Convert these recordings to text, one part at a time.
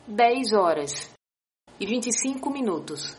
10 horas e 25 minutos.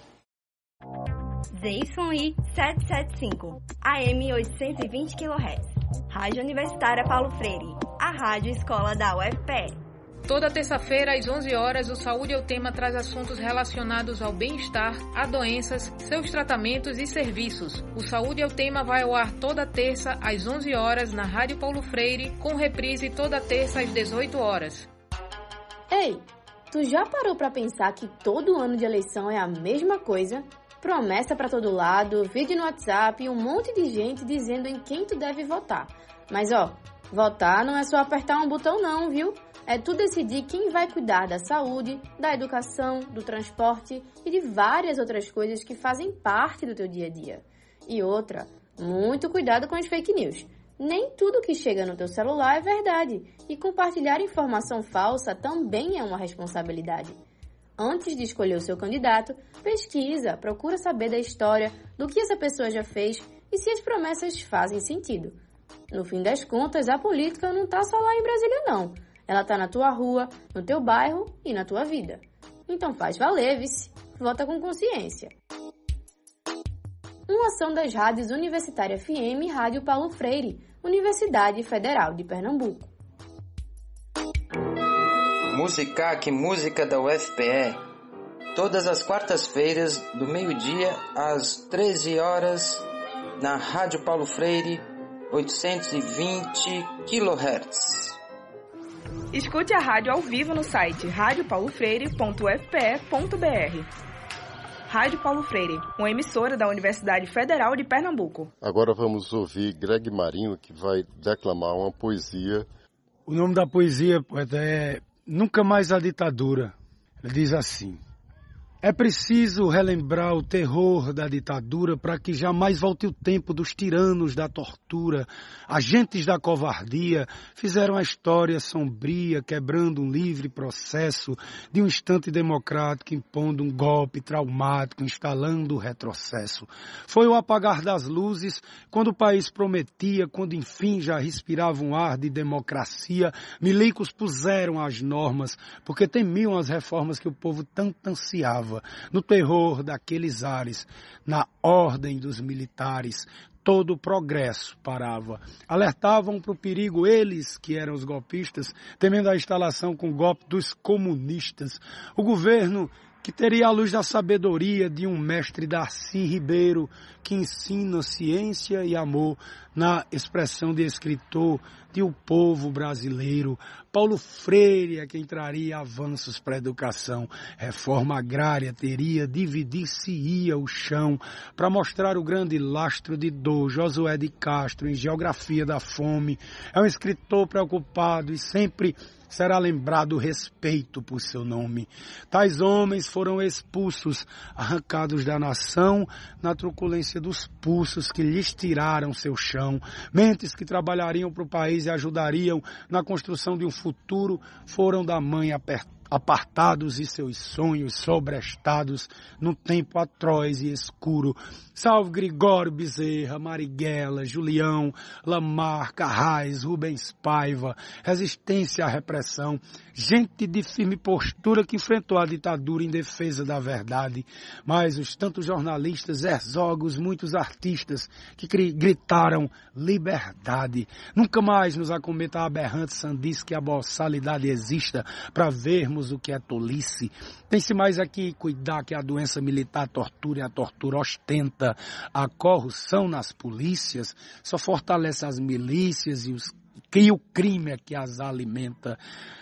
ZYI 775, AM 820 kHz. Rádio Universitária Paulo Freire, a rádio escola da UFPE. Toda terça-feira, às 11 horas, o Saúde é o Tema traz assuntos relacionados ao bem-estar, a doenças, seus tratamentos e serviços. O Saúde é o Tema vai ao ar toda terça, às 11 horas, na Rádio Paulo Freire, com reprise toda terça, às 18 horas. Ei, tu já parou pra pensar que todo ano de eleição é a mesma coisa? Promessa pra todo lado, vídeo no WhatsApp e um monte de gente dizendo em quem tu deve votar. Mas votar não é só apertar um botão não, viu? É tu decidir quem vai cuidar da saúde, da educação, do transporte e de várias outras coisas que fazem parte do teu dia a dia. E outra, muito cuidado com as fake news. Nem tudo que chega no teu celular é verdade. E compartilhar informação falsa também é uma responsabilidade. Antes de escolher o seu candidato, pesquisa, procura saber da história, do que essa pessoa já fez e se as promessas fazem sentido. No fim das contas, a política não está só lá em Brasília, não. Ela está na tua rua, no teu bairro e na tua vida. Então faz valer, vice. Vota com consciência. Uma ação das rádios Universitária FM e Rádio Paulo Freire, Universidade Federal de Pernambuco. Musicac, música da UFPE. Todas as quartas-feiras, do meio-dia às 13 horas, na Rádio Paulo Freire, 820 kHz. Escute a rádio ao vivo no site radiopaulofreire.ufpe.br. Rádio Paulo Freire, uma emissora da Universidade Federal de Pernambuco. Agora vamos ouvir Greg Marinho, que vai declamar uma poesia. O nome da poesia, poeta, é Nunca Mais a Ditadura. Ele diz assim: é preciso relembrar o terror da ditadura para que jamais volte o tempo dos tiranos da tortura. Agentes da covardia fizeram a história sombria, quebrando um livre processo de um instante democrático, impondo um golpe traumático, instalando o retrocesso. Foi o apagar das luzes, quando o país prometia, quando enfim já respirava um ar de democracia, milicos puseram as normas, porque temiam as reformas que o povo tanto ansiava. No terror daqueles ares, na ordem dos militares, todo o progresso parava. Alertavam para o perigo eles, que eram os golpistas, temendo a instalação com o golpe dos comunistas. O governo, que teria a luz da sabedoria de um mestre Darcy Ribeiro, que ensina ciência e amor na expressão de escritor de o povo brasileiro. Paulo Freire é quem traria avanços para a educação. Reforma agrária teria, dividir-se-ia o chão para mostrar o grande lastro de dor. Josué de Castro, em Geografia da Fome, é um escritor preocupado e sempre será lembrado o respeito por seu nome. Tais homens foram expulsos, arrancados da nação, na truculência dos pulsos que lhes tiraram seu chão. Mentes que trabalhariam para o país e ajudariam na construção de um futuro, foram da mãe apartados e seus sonhos sobrestados num tempo atroz e escuro. Salve Gregório Bezerra, Marighella, Julião, Lamarca, Arraes, Rubens Paiva, resistência à repressão, gente de firme postura que enfrentou a ditadura em defesa da verdade. Mas os tantos jornalistas, Herzog, muitos artistas que gritaram liberdade. Nunca mais nos acometa a aberrante sandice que a boçalidade exista para vermos o que é tolice. Tem-se mais aqui cuidar que a doença militar tortura e a tortura ostenta. A corrupção nas polícias só fortalece as milícias e o crime é que as alimenta.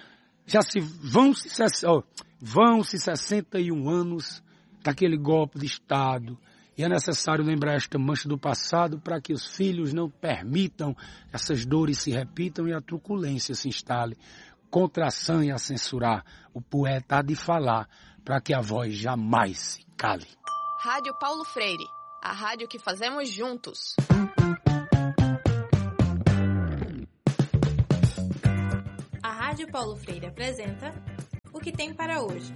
Vão-se 61 anos daquele golpe de Estado. E é necessário lembrar esta mancha do passado para que os filhos não permitam que essas dores se repitam e a truculência se instale. Contra a sanha a censurar, o poeta há de falar para que a voz jamais se cale. Rádio Paulo Freire, a rádio que fazemos juntos. A Rádio Paulo Freire apresenta O que tem para hoje.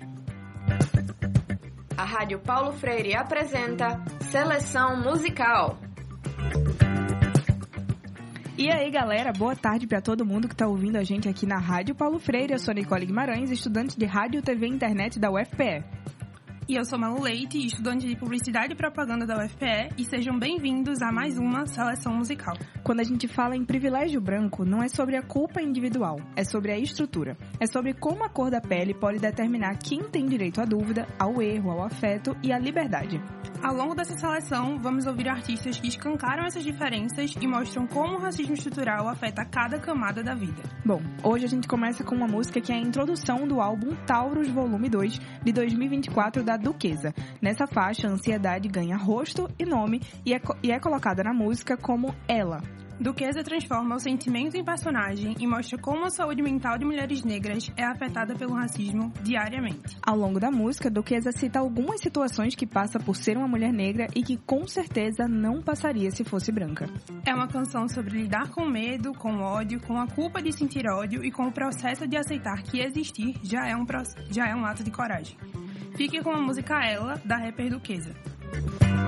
A Rádio Paulo Freire apresenta Seleção Musical. E aí, galera, boa tarde para todo mundo que está ouvindo a gente aqui na Rádio Paulo Freire. Eu sou Nicole Guimarães, estudante de Rádio, TV e Internet da UFPE. E eu sou Malu Leite, estudante de Publicidade e Propaganda da UFPE, e sejam bem-vindos a mais uma Seleção Musical. Quando a gente fala em privilégio branco, não é sobre a culpa individual, é sobre a estrutura. É sobre como a cor da pele pode determinar quem tem direito à dúvida, ao erro, ao afeto e à liberdade. Ao longo dessa seleção, vamos ouvir artistas que escancaram essas diferenças e mostram como o racismo estrutural afeta cada camada da vida. Bom, hoje a gente começa com uma música que é a introdução do álbum Taurus Volume 2, de 2024, da Duquesa. Nessa faixa, a ansiedade ganha rosto e nome e é colocada na música como Ela. Duquesa transforma o sentimento em personagem e mostra como a saúde mental de mulheres negras é afetada pelo racismo diariamente. Ao longo da música, Duquesa cita algumas situações que passa por ser uma mulher negra e que com certeza não passaria se fosse branca. É uma canção sobre lidar com medo, com ódio, com a culpa de sentir ódio e com o processo de aceitar que existir já é um ato de coragem. Fique com a música Ela, da rapper Duquesa.